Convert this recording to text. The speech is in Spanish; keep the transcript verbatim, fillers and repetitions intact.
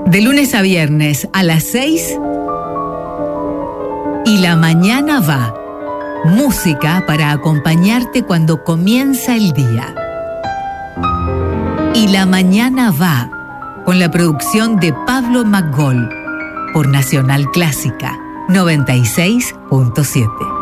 De lunes a viernes a las seis. Y la mañana va. Música para acompañarte cuando comienza el día. Y la mañana va. Con la producción de Pablo McGoll. Por Nacional Clásica noventa y seis punto siete.